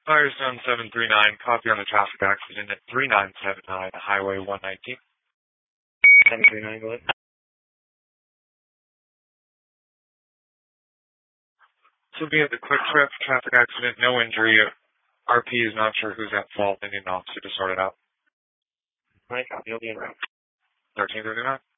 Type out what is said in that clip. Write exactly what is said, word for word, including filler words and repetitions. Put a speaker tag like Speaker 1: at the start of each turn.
Speaker 1: Firestone seven three nine, copy on the traffic accident at three nine seven nine, Highway one nineteen.
Speaker 2: seven three nine, go ahead.
Speaker 1: So be at the Quick Trip traffic accident, no injury. R P is not sure who's at fault. They need an officer to sort it out.
Speaker 2: All right, copy. You'll be in route.
Speaker 1: thirteen thirty-nine.